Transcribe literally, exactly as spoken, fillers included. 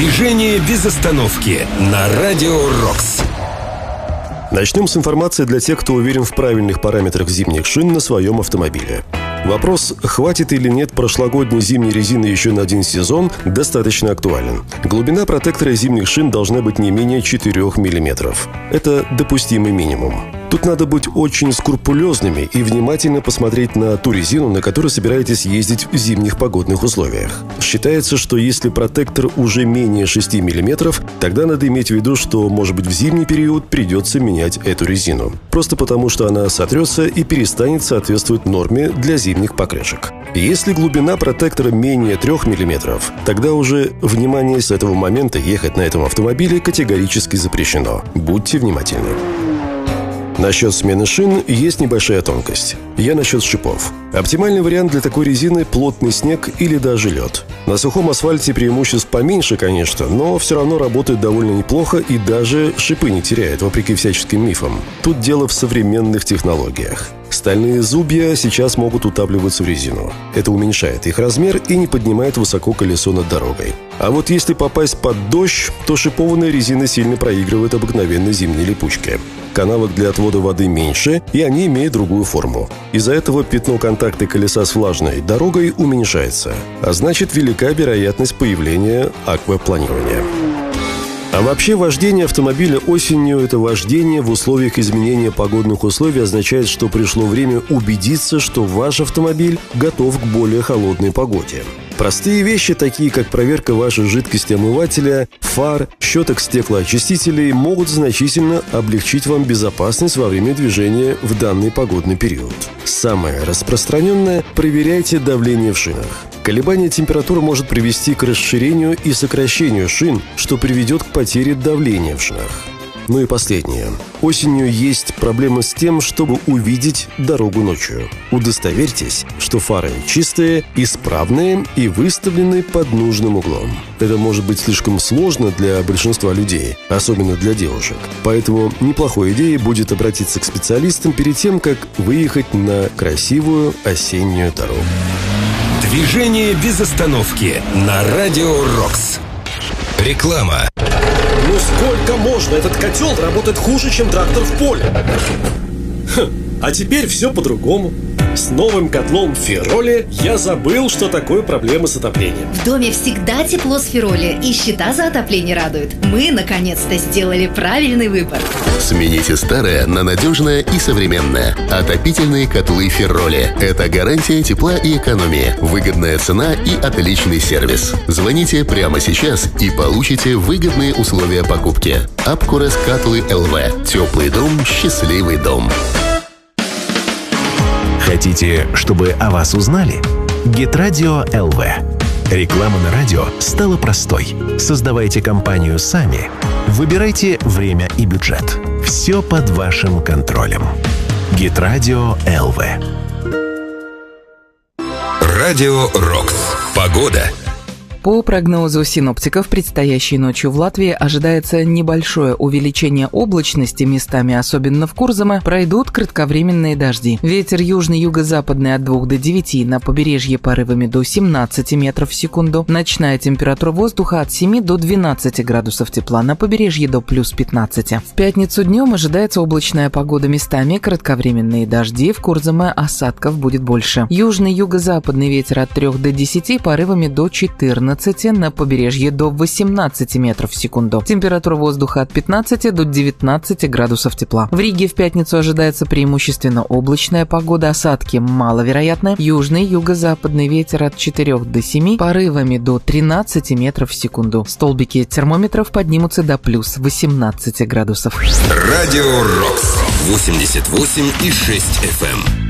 Движение без остановки на Радио Рокс. Начнем с информации для тех, кто уверен в правильных параметрах зимних шин на своем автомобиле. Вопрос, хватит или нет прошлогодней зимней резины еще на один сезон, достаточно актуален. Глубина протектора зимних шин должна быть не менее четырёх миллиметров. Это допустимый минимум. Тут надо быть очень скрупулезными и внимательно посмотреть на ту резину, на которой собираетесь ездить в зимних погодных условиях. Считается, что если протектор уже менее шести миллиметров, тогда надо иметь в виду, что, может быть, в зимний период придется менять эту резину. Просто потому, что она сотрется и перестанет соответствовать норме для зимних покрышек. Если глубина протектора менее трёх миллиметров, тогда уже, внимание, с этого момента ехать на этом автомобиле категорически запрещено. Будьте внимательны. Насчет смены шин есть небольшая тонкость. Я насчет шипов. Оптимальный вариант для такой резины – плотный снег или даже лед. На сухом асфальте преимуществ поменьше, конечно, но все равно работает довольно неплохо и даже шипы не теряет, вопреки всяческим мифам. Тут дело в современных технологиях. Стальные зубья сейчас могут утапливаться в резину. Это уменьшает их размер и не поднимает высоко колесо над дорогой. А вот если попасть под дождь, то шипованная резина сильно проигрывает обыкновенной зимней липучке. Канавок для отвода воды меньше, и они имеют другую форму. Из-за этого пятно контакта колеса с влажной дорогой уменьшается, а значит, велика вероятность появления аквапланирования. А вообще, вождение автомобиля осенью – это вождение в условиях изменения погодных условий означает, что пришло время убедиться, что ваш автомобиль готов к более холодной погоде. Простые вещи, такие как проверка вашей жидкости омывателя, фар, щеток стеклоочистителей, могут значительно облегчить вам безопасность во время движения в данный погодный период. Самое распространенное – проверяйте давление в шинах. Колебание температуры может привести к расширению и сокращению шин, что приведет к потере давления в шинах. Ну и последнее. Осенью есть проблема с тем, чтобы увидеть дорогу ночью. Удостоверьтесь, что фары чистые, исправные и выставлены под нужным углом. Это может быть слишком сложно для большинства людей, особенно для девушек. Поэтому неплохой идеей будет обратиться к специалистам перед тем, как выехать на красивую осеннюю дорогу. Движение без остановки на Радио Рокс. Реклама. Ну сколько можно? Этот котел работает хуже, чем трактор в поле. Хм, а теперь все по-другому. С новым котлом Фероли я забыл, что такое проблемы с отоплением. В доме всегда тепло с Фероли, и счета за отопление радуют. Мы, наконец-то, сделали правильный выбор. Смените старое на надежное и современное. Отопительные котлы Фероли. Это гарантия тепла и экономии, выгодная цена и отличный сервис. Звоните прямо сейчас и получите выгодные условия покупки. Апкурес Катлы ЛВ. Теплый дом, счастливый дом. Хотите, чтобы о вас узнали? Гитрадио эл ви. Реклама на радио стала простой. Создавайте компанию сами. Выбирайте время и бюджет. Все под вашим контролем. Гитрадио эл ви. Радио Рокс. Погода. По прогнозу синоптиков, предстоящей ночью в Латвии ожидается небольшое увеличение облачности, местами, особенно в Курзаме, пройдут кратковременные дожди. Ветер южный юго-западный от двух до девяти, на побережье порывами до семнадцати метров в секунду. Ночная температура воздуха от семи до двенадцати градусов тепла, на побережье до плюс пятнадцати. В пятницу днем ожидается облачная погода, местами кратковременные дожди, в Курзаме осадков будет больше. Южный юго-западный ветер от трёх до десяти, порывами до четырнадцати. На побережье до восемнадцати метров в секунду. Температура воздуха от пятнадцати до девятнадцати градусов тепла. В Риге в пятницу ожидается преимущественно облачная погода, осадки маловероятны. Южный юго-западный ветер от четырёх до семи, порывами до тринадцати метров в секунду. Столбики термометров поднимутся до плюс восемнадцати градусов. Радио Рокс. восемьдесят восемь и шесть эф эм.